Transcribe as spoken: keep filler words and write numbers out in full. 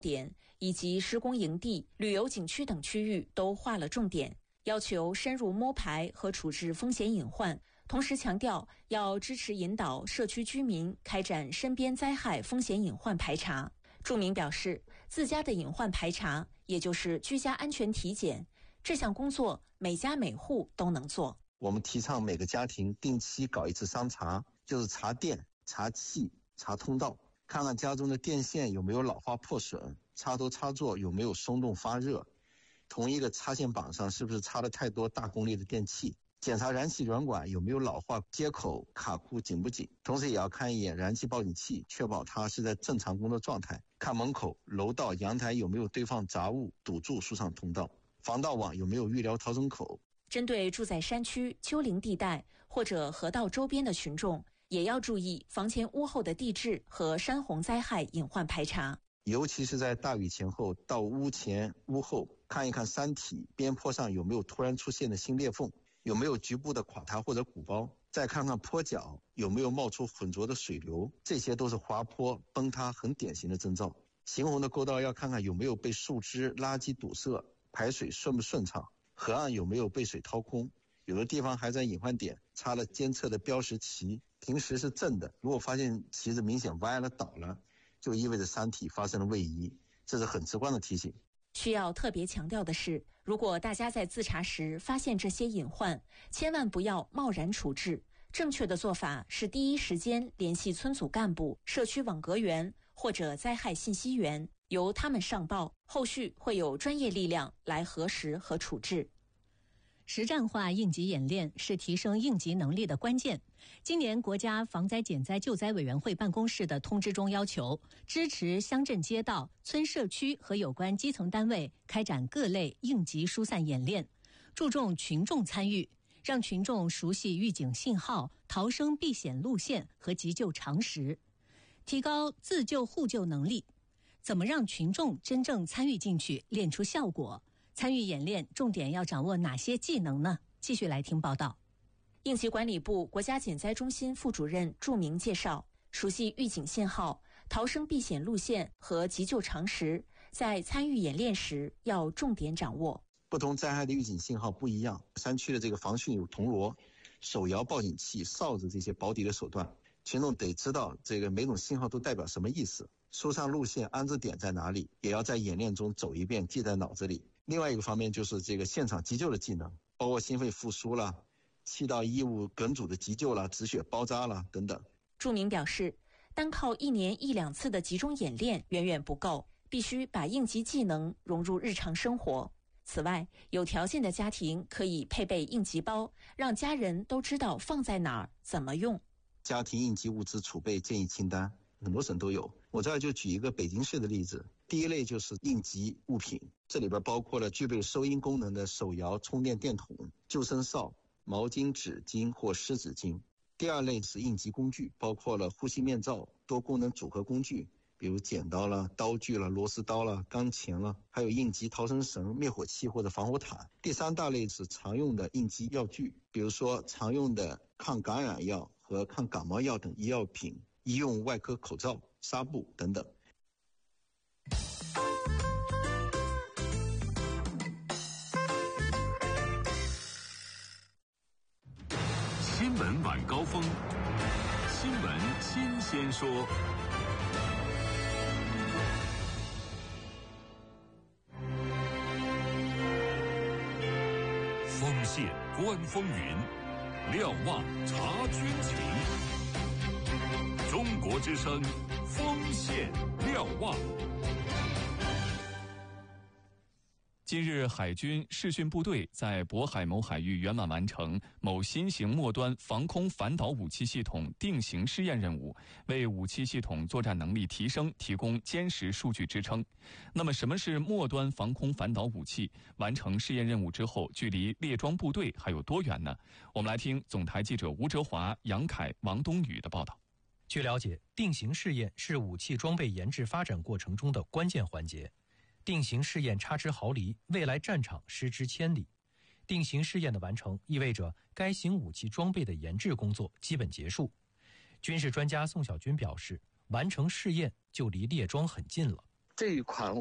点以及施工营地、旅游景区等区域都划了重点，要求深入摸排和处置风险隐患，同时强调要支持引导社区居民开展身边灾害风险隐患排查。著名表示，自家的隐患排查，也就是居家安全体检，这项工作每家每户都能做。 我们提倡每个家庭定期搞一次商查，就是查电、查气、查通道，看看家中的电线有没有老化破损，插头插座有没有松动发热，同一个插线板上是不是插了太多大功率的电器，检查燃气软管有没有老化接口卡库紧不紧，同时也要看一眼燃气报警器，确保它是在正常工作状态，看门口、楼道、阳台有没有堆放杂物堵住疏散通道，防盗网有没有预留逃生口。 针对住在山区、丘陵地带或者河道周边的群众，也要注意房前屋后的地质和山洪灾害隐患排查， 尤其是在大雨前后到屋前屋后，看一看山体边坡上有没有突然出现的新裂缝，有没有局部的垮塌或者鼓包，再看看坡脚有没有冒出浑浊的水流，这些都是滑坡崩塌很典型的征兆。行洪的沟道要看看有没有被树枝垃圾堵塞，排水顺不顺畅，河岸有没有被水掏空，有的地方还在隐患点插了监测的标识旗，平时是正的，如果发现旗子明显歪了倒了，就意味着山体发生了位移，这是很直观的提醒。 需要特别强调的是，如果大家在自查时发现这些隐患，千万不要贸然处置。正确的做法是第一时间联系村组干部、社区网格员或者灾害信息员，由他们上报，后续会有专业力量来核实和处置。 实战化应急演练是提升应急能力的关键。今年国家防灾减灾救灾委员会办公室的通知中要求，支持乡镇街道、村社区和有关基层单位开展各类应急疏散演练，注重群众参与，让群众熟悉预警信号、逃生避险路线和急救常识，提高自救互救能力。怎么让群众真正参与进去，练出效果？参与演练重点要掌握哪些技能呢？继续来听报道。 应急管理部国家减灾中心副主任祝明介绍，熟悉预警信号、逃生避险路线和急救常识，在参与演练时要重点掌握。 不同灾害的预警信号不一样，山区的这个防汛有铜锣、手摇报警器、哨子这些保底的手段，群众得知道这个每种信号都代表什么意思，疏散路线安置点在哪里，也要在演练中走一遍，记在脑子里。另外一个方面就是这个现场急救的技能，包括心肺复苏啦、气道异物梗阻的急救啦、止血包扎啦等等。 祝明表示，单靠一年一两次的集中演练远远不够，必须把应急技能融入日常生活。此外，有条件的家庭可以配备应急包，让家人都知道放在哪儿、怎么用。 家庭应急物资储备建议清单，很多省都有。我这儿就举一个北京市的例子，第一类就是应急物品，这里边包括了具备收音功能的手摇充电电筒、救生哨、毛巾、纸巾或湿纸巾。第二类是应急工具，包括了呼吸面罩、多功能组合工具，比如剪刀啦、刀具啦、螺丝刀啦、钢钳啦，还有应急逃生绳、灭火器或者防火毯。第三大类是常用的应急药具，比如说常用的抗感染药和抗感冒药等医药品、医用外科口罩、纱布等等。 新闻晚高峰，新闻新鲜说。锋线观风云，瞭望察军情。中国之声，锋线瞭望。 近日，海军视讯部队在渤海某海域圆满完成某新型末端防空反导武器系统定型试验任务，为武器系统作战能力提升提供坚实数据支撑。那么，什么是末端防空反导武器？完成试验任务之后，距离列装部队还有多远呢？我们来听总台记者吴哲华、杨凯、王冬宇的报道。 据了解，定型试验是武器装备研制发展过程中的关键环节。定型试验差之毫厘，未来战场失之千里。定型试验的完成意味着该型武器装备的研制工作基本结束。军事专家宋小军表示，完成试验就离列装很近了。 这一款